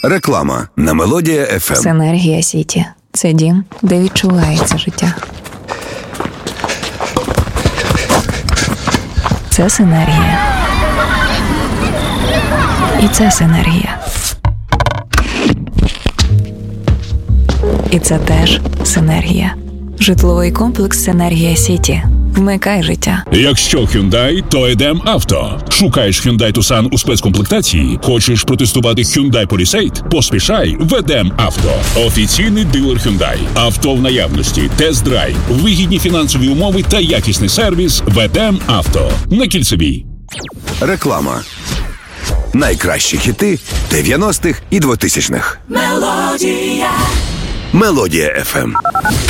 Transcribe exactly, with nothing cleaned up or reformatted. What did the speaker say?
Реклама на Мелодія еф ем. Синергія Сіті. Це дім, де відчувається життя. Це синергія. І це синергія. І це теж синергія. Житловий комплекс «Синергія Сіті». Вмикай життя. Якщо Hyundai, то Едем Авто. Шукаєш Hyundai Tucson у спецкомплектації? Хочеш протестувати Hyundai Palisade? Поспішай в Едем Авто. Офіційний дилер Hyundai. Авто в наявності, тест-драйв, вигідні фінансові умови та якісний сервіс в Едем Авто. На Кільцевій. Реклама. Найкращі хіти дев'яностих і двотисячних. Мелодія. Мелодія еф ем.